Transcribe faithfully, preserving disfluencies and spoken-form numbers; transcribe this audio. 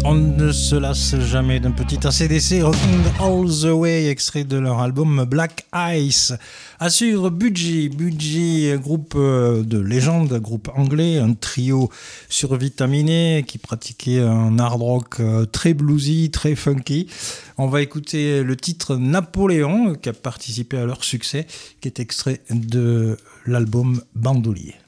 On ne se lasse jamais d'un petit A C D C, Rocking All the Way, extrait de leur album Black Ice. À suivre, Budgie. Budgie, groupe de légende, groupe anglais, un trio survitaminé qui pratiquait un hard rock très bluesy, très funky. On va écouter le titre Napoléon, qui a participé à leur succès, qui est extrait de l'album Bandoulier.